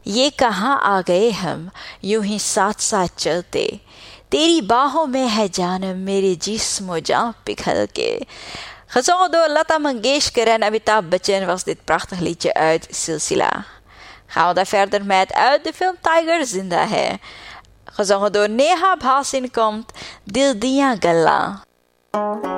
ये कहाँ आ गए हम यूं ही साथ साथ चलते, तेरी बाहों में है जानम मेरे जिस्म जान pighel ke. Gezongen door Lata Mangeshkar en Amitabh Bachchan was dit prachtig liedje uit Silsila. Gaan we dan verder met uit de film Tiger Zinda Hai. Gezongen door Neha Bhasin komt Dil Diyan Gallan.